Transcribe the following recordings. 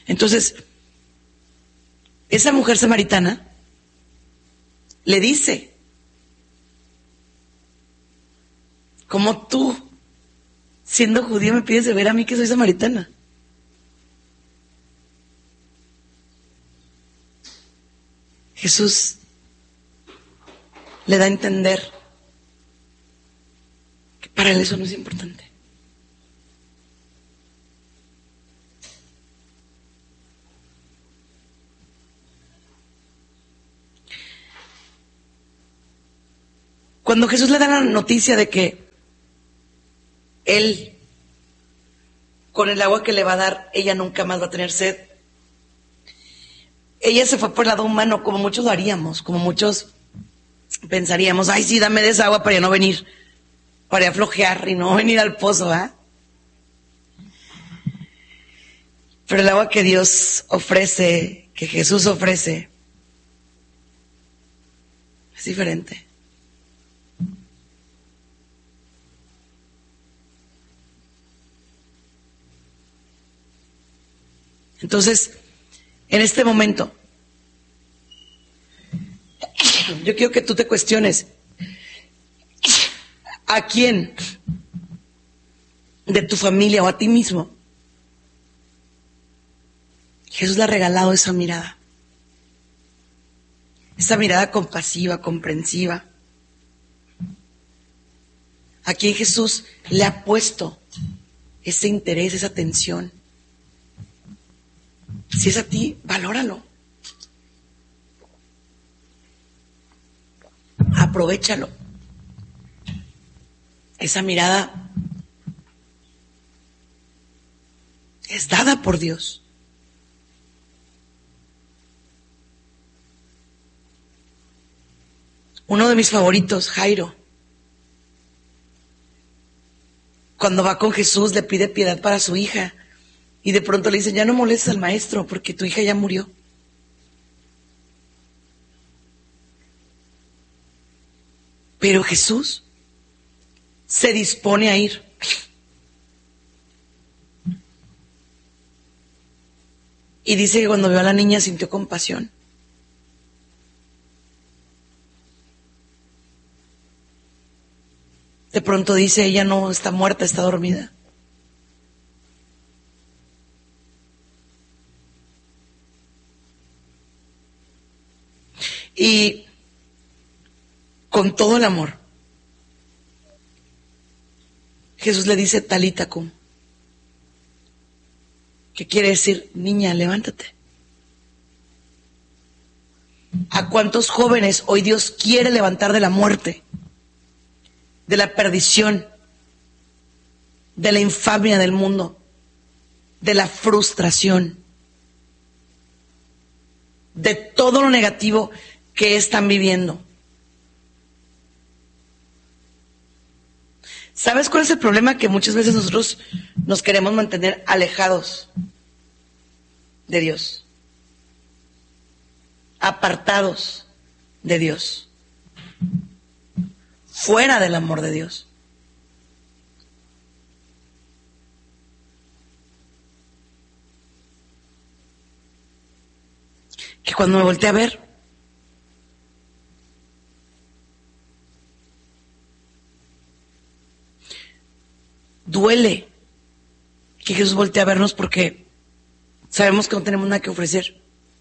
Entonces, esa mujer samaritana le dice, ¿cómo tú, siendo judío, me pides de ver a mí que soy samaritana? Jesús le da a entender que para él eso no es importante. Cuando Jesús le da la noticia de que él, con el agua que le va a dar, ella nunca más va a tener sed, ella se fue por el lado humano, como muchos lo haríamos, como muchos pensaríamos, ay sí, dame de esa agua para ya no venir, para ya flojear y no venir al pozo, ¿ah? Pero el agua que Dios ofrece, que Jesús ofrece, es diferente. Entonces, en este momento, yo quiero que tú te cuestiones, ¿a quién de tu familia o a ti mismo Jesús le ha regalado esa mirada compasiva, comprensiva? ¿A quién Jesús le ha puesto ese interés, esa atención? Si es a ti, valóralo. Aprovechalo. Esa mirada es dada por Dios. Uno de mis favoritos, Jairo, cuando va con Jesús le pide piedad para su hija y de pronto le dicen, ya no molestes al maestro porque tu hija ya murió. Pero Jesús se dispone a ir. Y dice que cuando vio a la niña sintió compasión. De pronto dice, ella no está muerta, está dormida. Y con todo el amor, Jesús le dice, Talita cum, que quiere decir, niña, levántate. ¿A cuántos jóvenes hoy Dios quiere levantar de la muerte, de la perdición, de la infamia del mundo, de la frustración, de todo lo negativo que están viviendo? ¿Sabes cuál es el problema? Que muchas veces nosotros nos queremos mantener alejados de Dios, apartados de Dios, fuera del amor de Dios. Que cuando me volteé a ver, duele que Jesús voltee a vernos porque sabemos que no tenemos nada que ofrecer.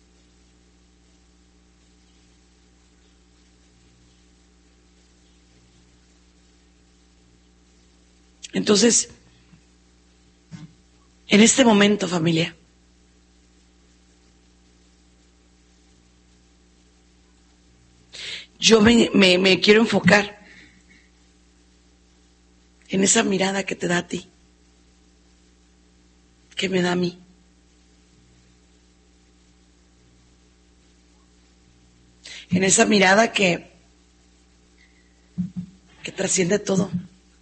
Entonces, en este momento, familia, yo me quiero enfocar en esa mirada que te da a ti, que me da a mí. En esa mirada que trasciende todo.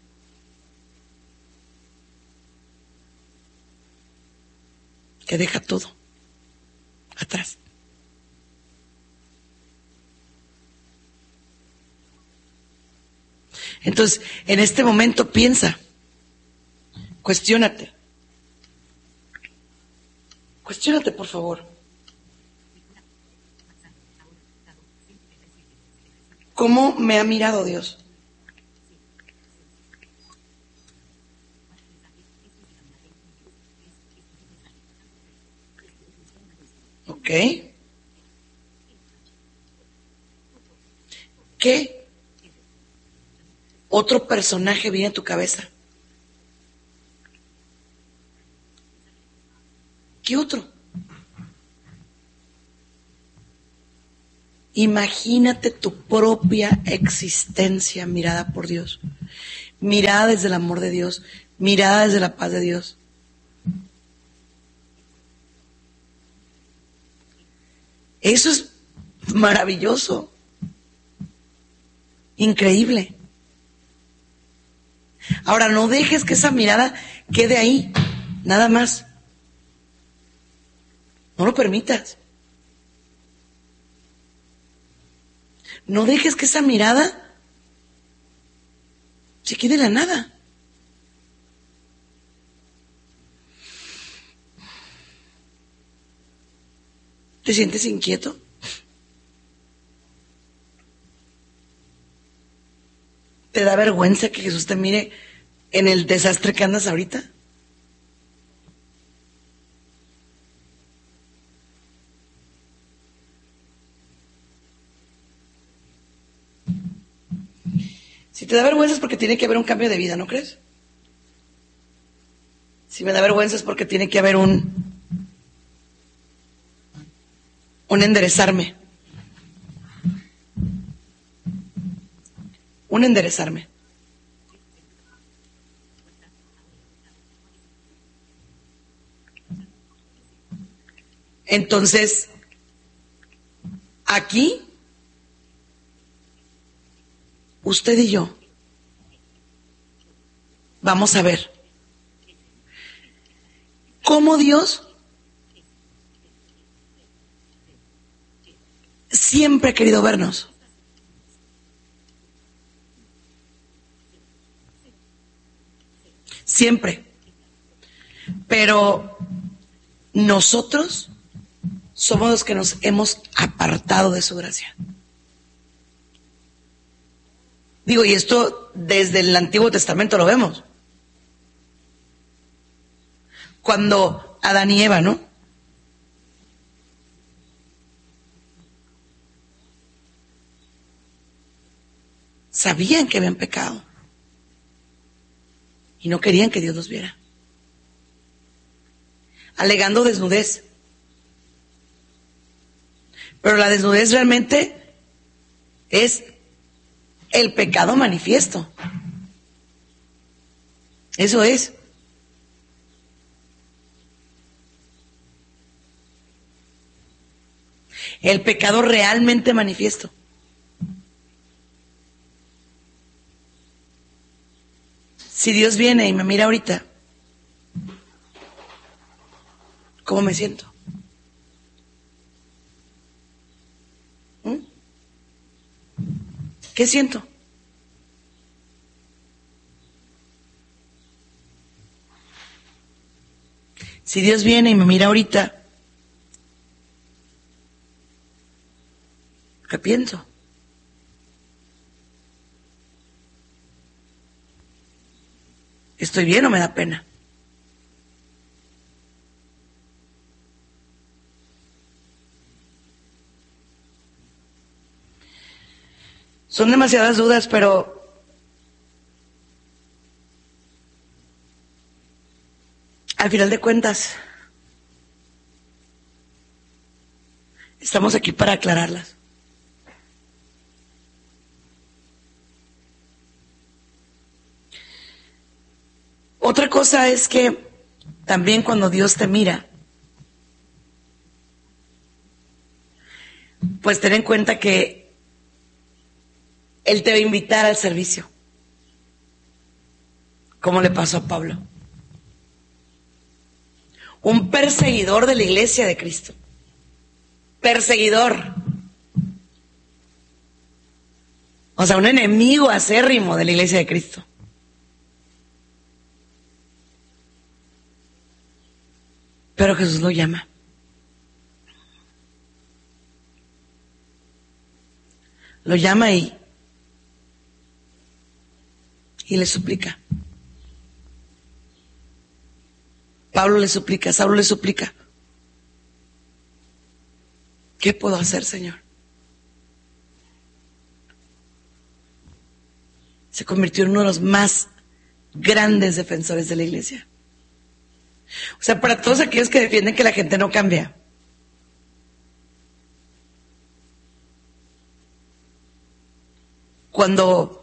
Que deja todo atrás. Entonces, en este momento piensa, cuestiónate, Cuestiónate, por favor. ¿Cómo me ha mirado Dios? ¿Ok? ¿Qué otro personaje viene a tu cabeza? ¿Qué otro? Imagínate tu propia existencia mirada por Dios, mirada desde el amor de Dios, mirada desde la paz de Dios. Eso es maravilloso, increíble. Ahora, no dejes que esa mirada quede ahí, nada más. No lo permitas. No dejes que esa mirada se quede en la nada. ¿Te sientes inquieto? ¿Te da vergüenza que Jesús te mire en el desastre que andas ahorita? Si te da vergüenza es porque tiene que haber un cambio de vida, ¿no crees? Si me da vergüenza es porque tiene que haber un enderezarme. Un enderezarme. Entonces, aquí, usted y yo, vamos a ver cómo Dios siempre ha querido vernos. Siempre. Pero nosotros somos los que nos hemos apartado de su gracia. Digo, y esto desde el Antiguo Testamento lo vemos. Cuando Adán y Eva, ¿no? Sabían que habían pecado y no querían que Dios los viera, alegando desnudez. Pero la desnudez realmente es el pecado manifiesto. Eso es. El pecado realmente manifiesto. Si Dios viene y me mira ahorita, ¿cómo me siento? ¿Qué siento? Si Dios viene y me mira ahorita, ¿qué pienso? ¿Estoy bien o me da pena? Son demasiadas dudas, pero al final de cuentas, estamos aquí para aclararlas. Otra cosa es que también cuando Dios te mira, pues ten en cuenta que Él te va a invitar al servicio, como le pasó a Pablo, un perseguidor de la iglesia de Cristo, perseguidor, o sea, un enemigo acérrimo de la iglesia de Cristo. Pero Jesús lo llama. lo llama y le suplica. Pablo le suplica, Saulo le suplica. ¿Qué puedo hacer, Señor? Se convirtió en uno de los más grandes defensores de la iglesia. O sea, para todos aquellos que defienden que la gente no cambia. Cuando